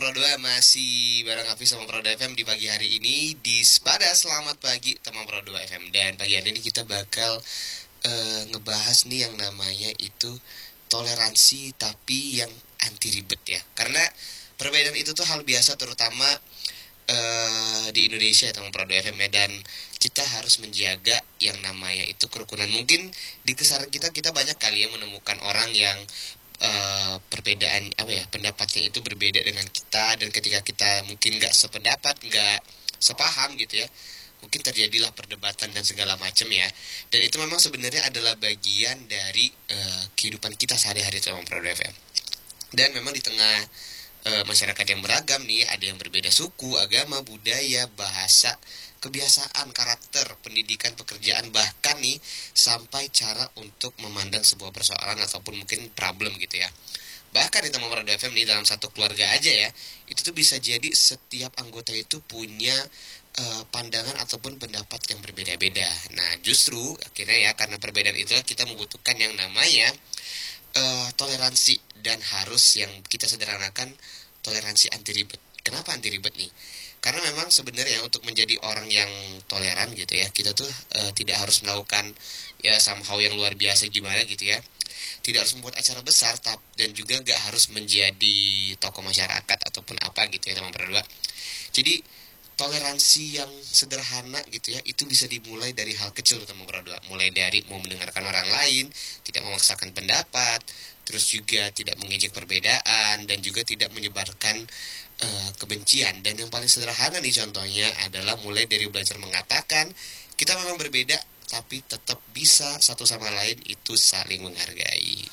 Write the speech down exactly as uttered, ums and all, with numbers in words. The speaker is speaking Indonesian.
Pro dua masih bareng Hafiz sama Pro dua F M di pagi hari ini di Spada. Selamat pagi teman Pro dua F M. Dan pagi hari ini kita bakal eh, ngebahas nih yang namanya itu toleransi tapi yang anti ribet ya. Karena perbedaan itu tuh hal biasa terutama eh, di Indonesia ya teman Pro dua F M ya. Dan kita harus menjaga yang namanya itu kerukunan. Mungkin di kisaran kita kita banyak kali ya menemukan orang yang eh, perbedaan apa ya pendapatnya itu berbeda dengan kita, dan ketika kita mungkin nggak sependapat, nggak sepaham gitu ya, mungkin terjadilah perdebatan dan segala macam ya. Dan itu memang sebenarnya adalah bagian dari eh, kehidupan kita sehari-hari sama Pro F M. Dan memang di tengah eh, masyarakat yang beragam nih, ada yang berbeda suku, agama, budaya, bahasa, kebiasaan, karakter, pendidikan, pekerjaan, bahkan nih sampai cara untuk memandang sebuah persoalan ataupun mungkin problem gitu ya. Bahkan di teman Radyo F M nih, dalam satu keluarga aja ya, itu tuh bisa jadi setiap anggota itu punya eh, pandangan ataupun pendapat yang berbeda-beda. Nah, justru akhirnya ya karena perbedaan itu kita membutuhkan yang namanya eh, toleransi, dan harus yang kita sederhanakan toleransi anti ribet. Kenapa anti ribet nih? Karena memang sebenarnya untuk menjadi orang yang toleran gitu ya, kita tuh eh, tidak harus melakukan ya somehow yang luar biasa gimana gitu ya. Tidak harus membuat acara besar tap, dan juga gak harus menjadi tokoh masyarakat ataupun apa gitu ya teman berdua. Jadi toleransi yang sederhana gitu ya, itu bisa dimulai dari hal kecil teman berdua. Mulai dari mau mendengarkan orang lain, tidak memaksakan pendapat, terus juga tidak mengejek perbedaan, dan juga tidak menyebarkan uh, kebencian. Dan yang paling sederhana nih contohnya adalah mulai dari belajar mengatakan kita memang berbeda, tapi tetap bisa satu sama lain itu saling menghargai.